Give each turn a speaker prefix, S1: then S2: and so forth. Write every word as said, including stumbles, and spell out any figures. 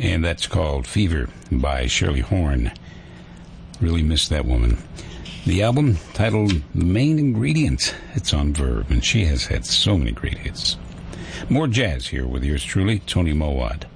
S1: and that's called Fever by Shirley Horn. Really miss that woman. The album, titled The Main Ingredient, it's on Verve, and she has had so many great hits. More jazz here with yours truly, Tony Mowat.